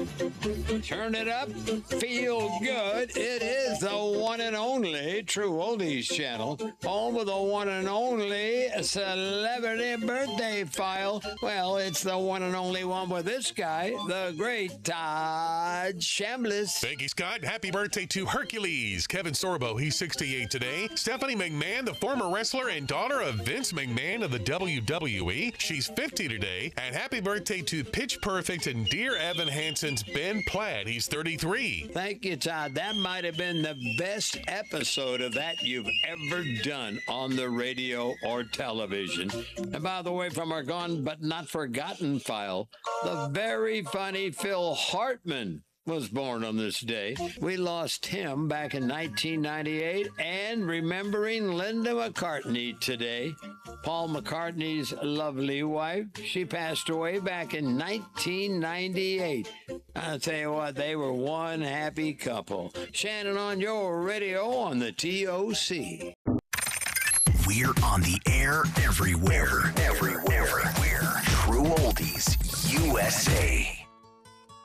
Turn it up, feel good. It is the one and only True Oldies channel, home of the one and only celebrity birthday file. Well, it's the one and only one with this guy, the great Todd Chambliss. Thank you, Scott. Happy birthday to Hercules. Kevin Sorbo, he's 68 today. Stephanie McMahon, the former wrestler and daughter of Vince McMahon of the WWE, she's 50 today. And happy birthday to Pitch Perfect and Dear Evan Hansen's Ben Platt. He's 33. Thank you, Todd. That might have been the best episode of that you've ever done on the radio or television. And by the way, from our Gone But Not Forgotten file, the very funny Phil Hartman was born on this day. We lost him back in 1998, and remembering Linda McCartney today, Paul McCartney's lovely wife. She passed away back in 1998. I'll tell you what, they were one happy couple. Shannon on your radio on the TOC. We're on the air everywhere. True Oldies USA.